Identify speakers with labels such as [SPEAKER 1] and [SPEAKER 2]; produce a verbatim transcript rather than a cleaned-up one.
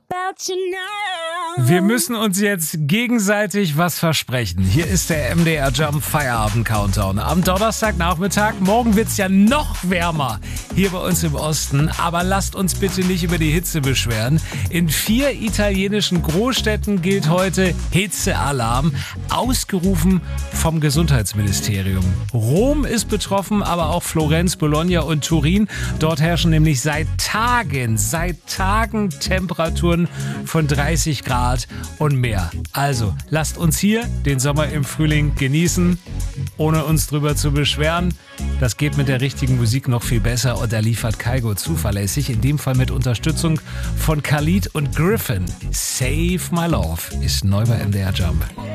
[SPEAKER 1] about you now.
[SPEAKER 2] Wir müssen uns jetzt gegenseitig was versprechen. Hier ist der M D R Jump Feierabend Countdown. Am Donnerstagnachmittag, morgen wird's ja noch wärmer hier bei uns im Osten. Aber lasst uns bitte nicht über die Hitze beschweren. In vier italienischen Großstädten gilt heute Hitzealarm, ausgerufen vom Gesundheitsministerium. Rom ist betroffen, aber auch Florenz, Bologna und Turin. Dort herrschen nämlich seit Tagen, seit Tagen Temperaturen von dreißig Grad und mehr. Also, lasst uns hier den Sommer im Frühling genießen, ohne uns drüber zu beschweren. Das geht mit der richtigen Musik noch viel besser und da liefert Kygo zuverlässig, in dem Fall mit Unterstützung von Khalid und Griffin. Save My Love ist neu bei M D R Jump.